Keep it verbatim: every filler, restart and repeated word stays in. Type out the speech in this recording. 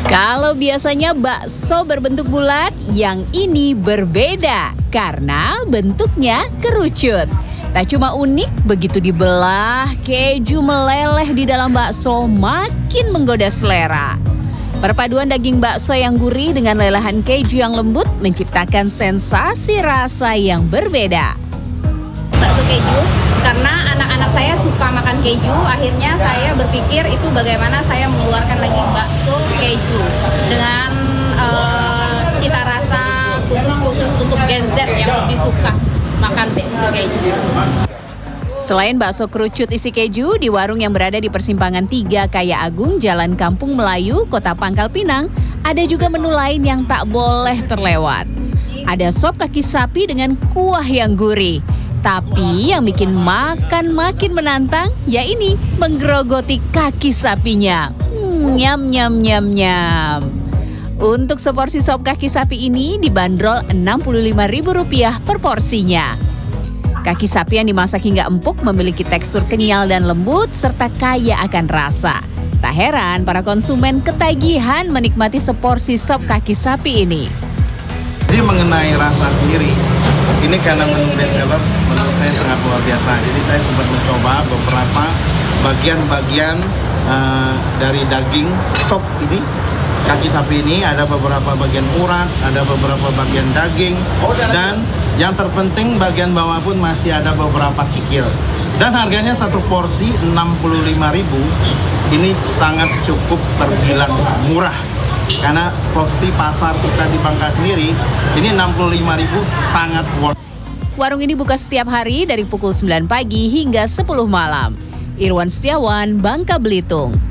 Kalau biasanya bakso berbentuk bulat, yang ini berbeda karena bentuknya kerucut. Tak cuma unik, begitu dibelah, keju meleleh di dalam bakso makin menggoda selera. Perpaduan daging bakso yang gurih dengan lelehan keju yang lembut menciptakan sensasi rasa yang berbeda. Bakso keju, karena anak-anak saya suka makan keju, akhirnya saya berpikir itu bagaimana saya mengeluarkan daging bakso keju dengan uh, cita rasa khusus-khusus untuk Gen Z yang lebih suka makan bakso keju. Selain bakso kerucut isi keju, di warung yang berada di persimpangan tiga Kaya Agung, Jalan Kampung Melayu, Kota Pangkal Pinang, ada juga menu lain yang tak boleh terlewat. Ada sop kaki sapi dengan kuah yang gurih. Tapi yang bikin makan makin menantang, ya ini menggerogoti kaki sapinya. Hmm, nyam nyam nyam nyam. Untuk seporsi sop kaki sapi ini dibanderol enam puluh lima ribu rupiah per porsinya. Kaki sapi yang dimasak hingga empuk memiliki tekstur kenyal dan lembut serta kaya akan rasa. Tak heran para konsumen ketagihan menikmati seporsi sop kaki sapi ini. Jadi mengenai rasa sendiri, ini karena menu best seller menurut saya sangat luar biasa. Jadi saya sempat mencoba beberapa bagian-bagian uh, dari daging sop ini. Kaki sapi ini ada beberapa bagian urat, ada beberapa bagian daging, dan yang terpenting bagian bawah pun masih ada beberapa kikil. Dan harganya satu porsi enam puluh lima ribu, ini sangat cukup terbilang murah. Karena porsi pasar kita di Bangka sendiri, ini enam puluh lima ribu sangat worth. Warung ini buka setiap hari dari pukul sembilan pagi hingga sepuluh malam. Irwan Setiawan, Bangka Belitung.